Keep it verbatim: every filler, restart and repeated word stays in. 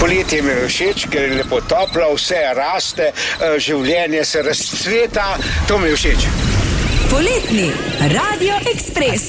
Poletje mi je všeč, ker je lepo toplo, vse raste, življenje se razcveta, to mi je všeč. Poletni Radio Ekspres.